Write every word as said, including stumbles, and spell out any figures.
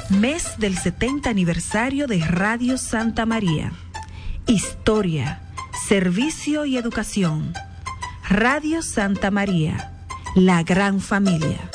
Mes del setenta aniversario de Radio Santa María. Historia, servicio y educación. Radio Santa María, la gran familia.